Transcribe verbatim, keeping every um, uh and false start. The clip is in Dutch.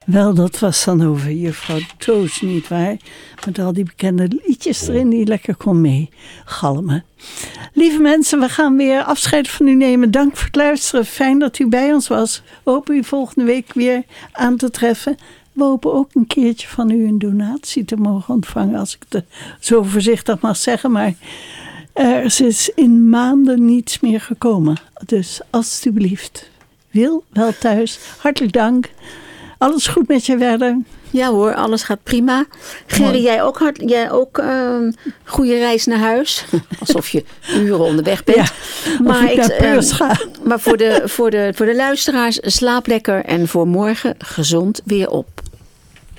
Wel, dat was dan over juffrouw Toos, nietwaar? Met al die bekende liedjes erin die lekker kon meegalmen. Lieve mensen, we gaan weer afscheid van u nemen. Dank voor het luisteren. Fijn dat u bij ons was. We hopen u volgende week weer aan te treffen. We hopen ook een keertje van u een donatie te mogen ontvangen, als ik het zo voorzichtig mag zeggen. Maar er is in maanden niets meer gekomen. Dus alstublieft, Wil wel thuis. Hartelijk dank. Alles goed met je verder? Ja hoor, alles gaat prima. Gerry, jij ook, hard, jij ook uh, goede reis naar huis. Alsof je uren onderweg bent. Ja, maar ik, ik uh, ga. Maar voor de, voor, de, voor de luisteraars, slaap lekker. En voor morgen gezond weer op.